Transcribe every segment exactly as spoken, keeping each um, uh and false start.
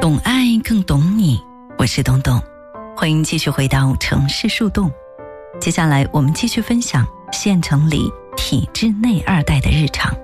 懂爱更懂你，我是东东，欢迎继续回到城市树洞。接下来我们继续分享县城里体制内二代的日常。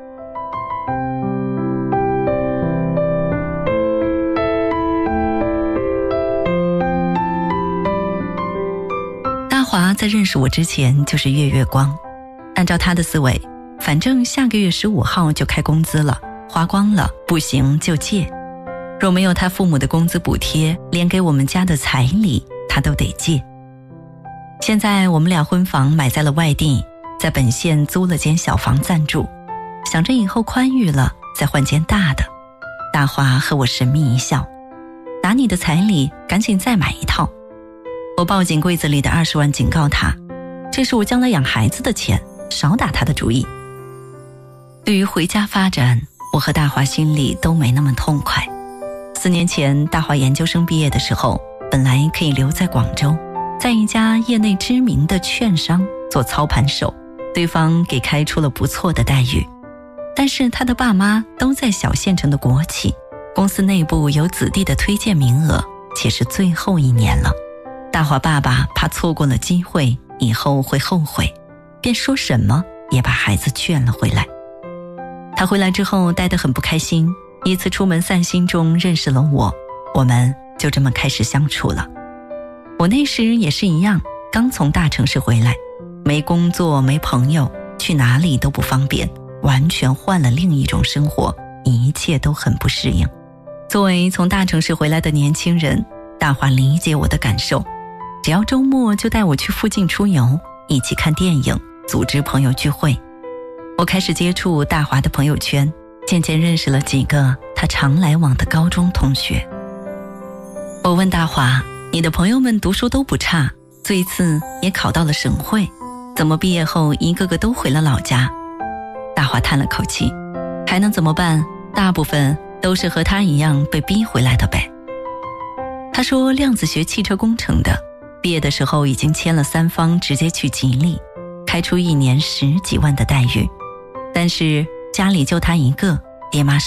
大华在认识我之前就是月月光，按照他的思维，反正下个月十五号就开工资了，花光了不行就借，若没有他父母的工资补贴，连给我们家的彩礼他都得借。现在我们俩婚房买在了外地，在本县租了间小房暂住，想着以后宽裕了再换间大的。大华和我神秘一笑，拿你的彩礼赶紧再买一套。我抱紧柜子里的二十万警告他，这是我将来养孩子的钱，少打他的主意。对于回家发展，我和大华心里都没那么痛快。四年前大华研究生毕业的时候，本来可以留在广州，在一家业内知名的券商做操盘手，对方给开出了不错的待遇。但是他的爸妈都在小县城的国企，公司内部有子弟的推荐名额，且是最后一年了。大华爸爸怕错过了机会以后会后悔，便说什么也把孩子劝了回来。他回来之后待得很不开心，一次出门散心中认识了我，我们就这么开始相处了。我那时也是一样，刚从大城市回来，没工作没朋友，去哪里都不方便，完全换了另一种生活，一切都很不适应。作为从大城市回来的年轻人，大华理解我的感受，只要周末就带我去附近出游，一起看电影，组织朋友聚会。我开始接触大华的朋友圈，渐渐认识了几个他常来往的高中同学。我问大华，你的朋友们读书都不差，最次也考到了省会，怎么毕业后一个个都回了老家？大华叹了口气，还能怎么办？大部分都是和他一样被逼回来的呗。他说量子学汽车工程的，毕业的时候已经签了三方直接去吉利，开出一年十几万的待遇，但是家里就他一个，爹妈